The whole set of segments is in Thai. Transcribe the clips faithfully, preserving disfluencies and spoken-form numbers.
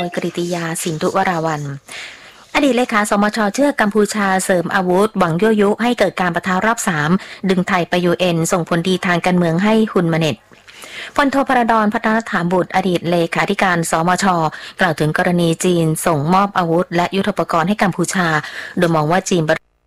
ยกฤติยาสินธุวราวัลย์อดีตเลขาสมช.เชื่อกัมพูชาเสริมอาวุธหวังยั่วยุให้เกิดการปะทะรอบสามดึงไทยไปยูเอ็นส่งผลดีทางการเมืองให้ฮุนมาเน็ตพลโทพระดอนพัฒนถามบุตรอดีตเลขาธิการสมช.กล่าวถึงกรณีจีนส่งมอบอาวุธและยุทโธปกรณ์ให้กัมพูชาโดยมองว่าจีน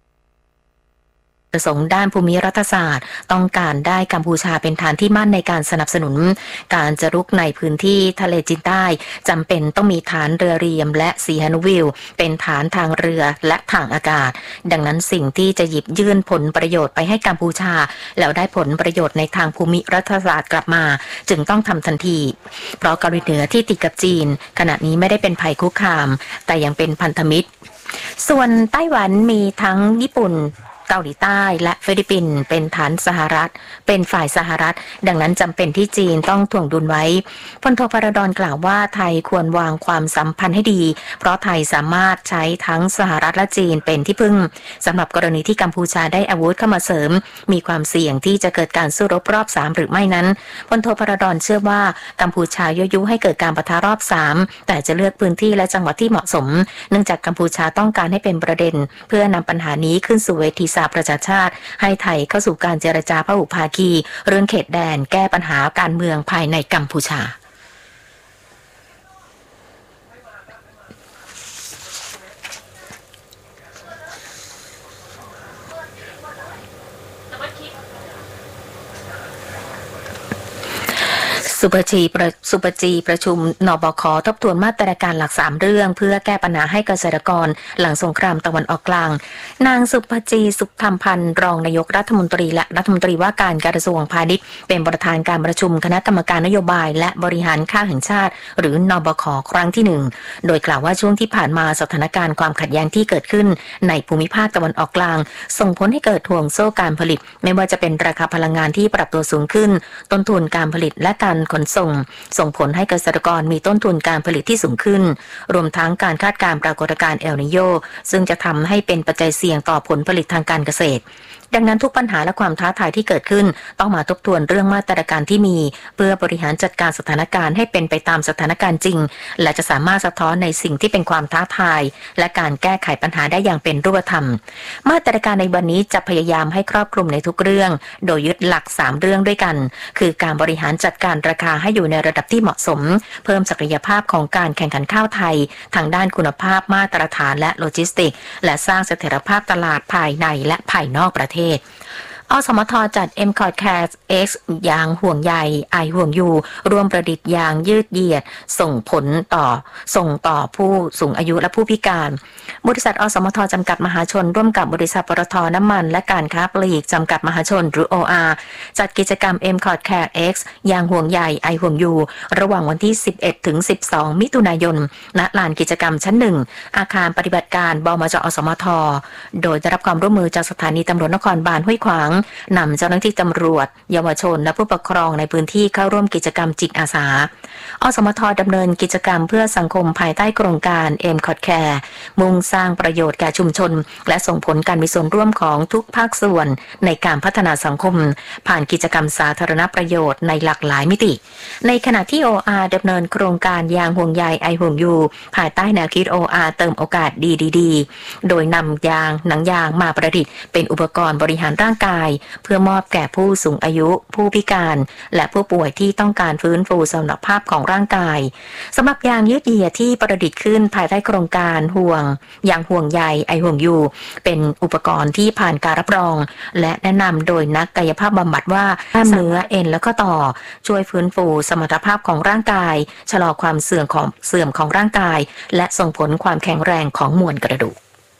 ประสงค์ด้านภูมิรัฐศาสตร์ต้องการได้กัมพูชาเป็นฐานที่มั่นในการสนับสนุนการจะรุกในพื้นที่ทะเลจีนใต้จำเป็นต้องมีฐานเรือเรียมและสีหนุวิลเป็นฐานทางเรือและทางอากาศดังนั้นสิ่งที่จะหยิบยื่นผลประโยชน์ไปให้กัมพูชาแล้วได้ผลประโยชน์ในทางภูมิรัฐศาสตร์กลับมาจึงต้องทำทันทีเพราะเกาหลีเหนือที่ติดกับจีนขณะนี้ไม่ได้เป็นภัยคุกคามแต่ยังเป็นพันธมิตรส่วนไต้หวันมีทั้งญี่ปุ่นเกาหลีใต้และฟิลิปปินส์เป็นฐานสหรัฐเป็นฝ่ายสหรัฐดังนั้นจำเป็นที่จีนต้องถ่วงดุลไว้พลโทพระดอนกล่าวว่าไทยควรวางความสัมพันธ์ให้ดีเพราะไทยสามารถใช้ทั้งสหรัฐและจีนเป็นที่พึ่งสำหรับกรณีที่กัมพูชาได้อาวุธเข้ามาเสริมมีความเสี่ยงที่จะเกิดการสู้รบรอบสามหรือไม่นั้นพลโทพระดอนเชื่อว่ากัมพูชายั่วยุให้เกิดการปะทะรอบสามแต่จะเลือกพื้นที่และจังหวัดที่เหมาะสมเนื่องจากกัมพูชาต้องการให้เป็นประเด็นเพื่อนำปัญหานี้ขึ้นสู่เวทีประชาชาติให้ไทยเข้าสู่การเจรจาพหุภาคีเรื่องเขตแดนแก้ปัญหาการเมืองภายในกัมพูชาสุปจีประสุปจีประชุมนบคทบทวนมาตรการหลักสามเรื่องเพื่อแก้ปัญหาให้เกษตรกรหลังสงครามตะวันออกกลางนางสุปจีสุขธรรมพันธ์รองนายกรัฐมนตรีและรัฐมนตรีว่าการกระทรวงพาณิชย์เป็นประธานการประชุมคณะกรรมการนโยบายและบริหารข้าวแห่งชาติหรือนบคครั้งที่หนึ่งโดยกล่าวว่าช่วงที่ผ่านมาสถานการณ์ความขัดแย้งที่เกิดขึ้นในภูมิภาคตะวันออกกลางส่งผลให้เกิดห่วงโซ่การผลิตไม่ว่าจะเป็นราคาพลังงานที่ปรับตัวสูงขึ้นต้นทุนการผลิตและการขนส่งส่งผลให้เกษตรกรมีต้นทุนการผลิตที่สูงขึ้นรวมทั้งการคาดการณ์ปรากฏการณ์เอลนิโญซึ่งจะทำให้เป็นปัจจัยเสี่ยงต่อผลผลิตทางการเกษตรดังนั้นทุกปัญหาและความท้าทายที่เกิดขึ้นต้องมาทบทวนเรื่องมาตรการที่มีเพื่อบริหารจัดการสถานการณ์ให้เป็นไปตามสถานการณ์จริงและจะสามารถสะท้อนในสิ่งที่เป็นความท้าทายและการแก้ไขปัญหาได้อย่างเป็นรูปธรรมมาตรการในวันนี้จะพยายามให้ครอบคลุมในทุกเรื่องโดยยึดหลักสามเรื่องด้วยกันคือการบริหารจัดการราคาให้อยู่ในระดับที่เหมาะสมเพิ่มศักยภาพของการแข่งขันข้าวไทยทางด้านคุณภาพมาตรฐานและโลจิสติกส์และสร้างเสถียรภาพตลาดภายในและภายนอกประเทศอสมทจัด เอ็ม คอร์ด Care X ยางห่วงใยไอห่วงยูร่วมประดิษฐ์ยางยืดเหยียดส่งผลต่อส่งต่อผู้สูงอายุและผู้พิการบริษัทอสมทจำกัดมหาชนร่วมกับบริษัทปตท.น้ำมันและการค้าปลีกจำกัดมหาชนหรือ โอ อาร์ จัดกิจกรรม เอ็ม คอร์ด Care X ยางห่วงใยไอห่วงยูระหว่างวันที่สิบเอ็ดถึงสิบสองมิถุนายนณลานกิจกรรมชั้นหนึ่งอาคารปฏิบัติการบมจ.อสมทโดยได้รับความร่วมมือจากสถานีตำรวจนครบาลห้วยขวางนำเจ้าหน้าที่ตำรวจเยาวชนและผู้ปกครองในพื้นที่เข้าร่วมกิจกรรมจิตอาสาอสมทดำเนินกิจกรรมเพื่อสังคมภายใต้โครงการ เอ็ม คอร์ด Care มุ่งสร้างประโยชน์แก่ชุมชนและส่งผลการมีส่วนร่วมของทุกภาคส่วนในการพัฒนาสังคมผ่านกิจกรรมสาธารณประโยชน์ในหลากหลายมิติในขณะที่ โอ อาร์ ดำเนินโครงการยางห่วงใยไอห่วงยูภายใต้แนวคิด โอ อาร์ เติมโอกาสดีดีโดยนำยางหนังยางมาประดิษฐ์เป็นอุปกรณ์บริหารร่างกายเพื่อมอบแก่ผู้สูงอายุผู้พิการและผู้ป่วยที่ต้องการฟื้นฟูสมรรถภาพของร่างกายสำหรับยางยืดเหยียดที่ประดิษฐ์ขึ้นภายใต้โครงการห่วงยางห่วงใยไอห่วงยูเป็นอุปกรณ์ที่ผ่านการรับรองและแนะนำโดยนักกายภาพบำบัดว่ากล้ามเนื้อเอ็นและก็ต่อช่วยฟื้นฟูสมรรถภาพของร่างกายชะลอความเสื่อมของเสื่อมของร่างกายและส่งผลความแข็งแรงของมวลกระดูก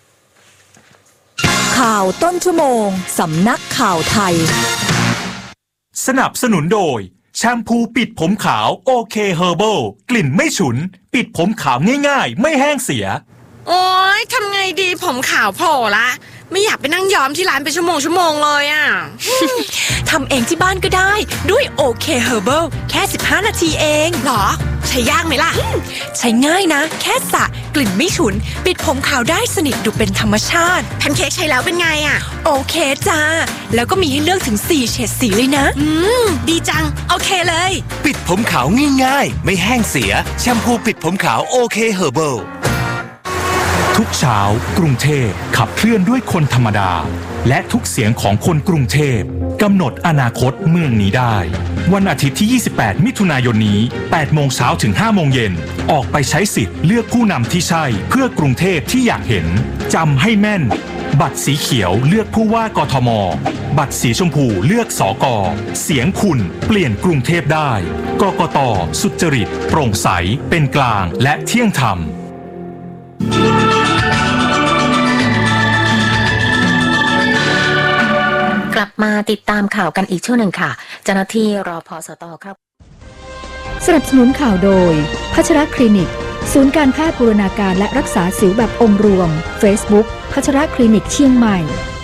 ข่าวต้นชั่วโมงสำนักข่าวไทยสนับสนุนโดยแชมพูปิดผมขาวโอเคเฮอร์เบิลกลิ่นไม่ฉุนปิดผมขาวง่ายๆไม่แห้งเสียโอ๊ยทำไงดีผมขาวโผล่ละไม่อยากไปนั่งย้อมที่ร้านเป็นชั่วโมงชั่วโมงเลยอ่ะทำเองที่บ้านก็ได้ด้วย โอ เค Herbal แค่ สิบห้า นาทีเองหรอ ใช้ยากไหมล่ะใช้ง่ายนะ แค่สระกลิ่นไม่ฉุน ปิดผมขาวได้สนิทดูเป็นธรรมชาติแพนเค้กใช้แล้วเป็นไงอ่ะโอเคจ้า แล้วก็มีให้เลือกถึง สี่ เฉดสีเลยนะอืม ดีจัง โอเคเลยปิดผมขาวง่ายๆไม่แห้งเสียแชมพูปิดผมขาวโอเคเฮอร์เบิลทุกเช้ากรุงเทพขับเคลื่อนด้วยคนธรรมดา และทุกเสียงของคนกรุงเทพกำหนดอนาคตเมืองนี้ได้ วันอาทิตย์ที่ ยี่สิบแปด มิถุนายนนี้ แปด โมงเช้าถึง ห้า โมงเย็น ออกไปใช้สิทธิ์เลือกผู้นำที่ใช่เพื่อกรุงเทพที่อยากเห็น จำให้แม่น บัตรสีเขียวเลือกผู้ว่ากทม บัตรสีชมพูเลือกสกเสียงคุณเปลี่ยนกรุงเทพได้ กกต.สุจริต โปร่งใส เป็นกลาง และเที่ยงธรรมกลับมาติดตามข่าวกันอีกช่วงหนึ่งค่ะเจ้าหน้าที่รพสตครับสนับสนุนข่าวโดยพัชรคลินิกศูนย์การแพทย์บูรณาการและรักษาสิวแบบองค์รวม Facebook พัชรคลินิกเชียงใหม่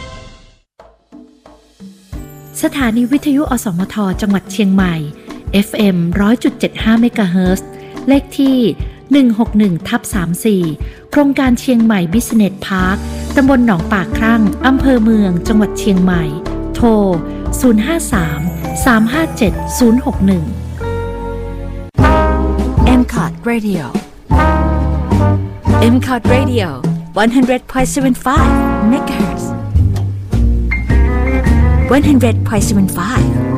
สถานีวิทยุอสมทจังหวัดเชียงใหม่ เอฟ เอ็ม หนึ่งร้อยจุดเจ็ดห้า เมกะเฮิรตซ์เลขที่ หนึ่งหกหนึ่งทับสามสี่ โครงการเชียงใหม่บิสเนสพาร์คตำบลหนองปากครั่งอำเภอเมืองจังหวัดเชียงใหม่โทร ศูนย์ ห้า สาม สาม ห้า เจ็ด ศูนย์ หก หนึ่งเอ็ม คอท Radio เอ็ม คอท Radio one hundred point seven five เมกะเฮิรตซ์one hundred point seven five